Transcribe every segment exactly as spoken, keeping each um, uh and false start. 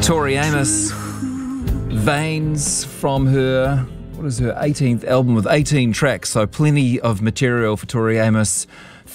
Tori Amos, Veins, from her, what is her eighteenth album with eighteen tracks, so plenty of material for Tori Amos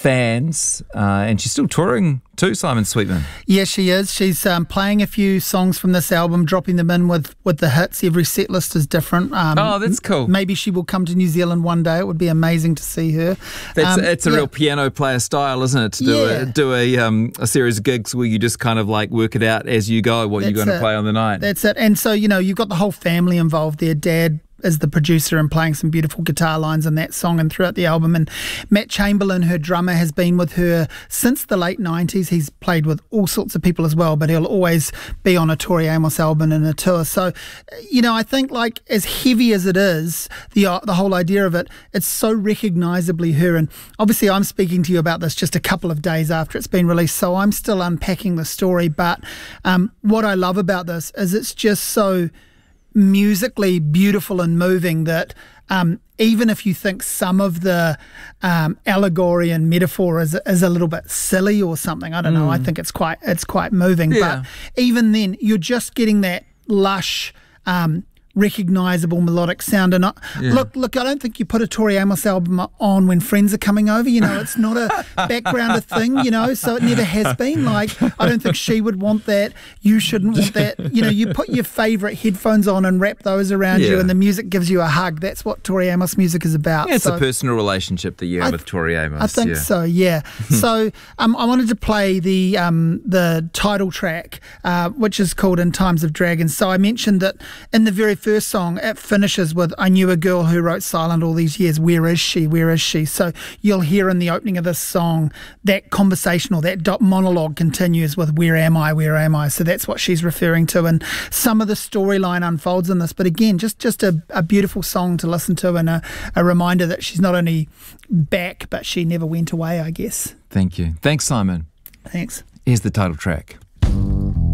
fans, uh, and she's still touring too, Simon Sweetman. Yeah, she is. She's um, playing a few songs from this album, dropping them in with, with the hits. Every set list is different. Um, oh, that's cool. Maybe she will come to New Zealand one day. It would be amazing to see her. That's um, it's a yeah. real piano player style, isn't it? To do Yeah. a do a um a series of gigs where you just kind of like work it out as you go what That's you're going to it. play on the night. That's it. And so, you know, you've got the whole family involved there. Dad is the producer and playing some beautiful guitar lines in that song and throughout the album. And Matt Chamberlain, her drummer, has been with her since the late nineties. He's played with all sorts of people as well, but he'll always be on a Tori Amos album and a tour. So, you know, I think like as heavy as it is, the uh, the whole idea of it, it's so recognisably her. And obviously I'm speaking to you about this just a couple of days after it's been released, so I'm still unpacking the story. But um, what I love about this is it's just so musically beautiful and moving that um, even if you think some of the um, allegory and metaphor is is a little bit silly or something, I don't know, I think it's quite it's quite moving. Yeah. But even then, you're just getting that lush, um, recognisable melodic sound. And I, Yeah. look, look, I don't think you put a Tori Amos album on when friends are coming over. You know, it's not a backgrounder thing. You know, so it never has been. Like, I don't think she would want that. You shouldn't want that. You know, you put your favourite headphones on and wrap those around you, Yeah. and the music gives you a hug. That's what Tori Amos music is about. Yeah, it's So a personal relationship that you have I with Tori Amos. I think yeah. so, yeah. so um, I wanted to play the um, the title track, uh, which is called In Times of Dragons. So I mentioned that in the very first song, it finishes with, I knew a girl who wrote Silent all these years. Where is she? Where is she? So you'll hear in the opening of this song, that conversation or that dot monologue continues with, where am I? Where am I? So that's what she's referring to. And some of the storyline unfolds in this. But again, just, just a, a beautiful song to listen to, and a, a reminder that she's not only back, but she never went away, I guess. Thank you. Thanks, Simon. Thanks. Here's the title track.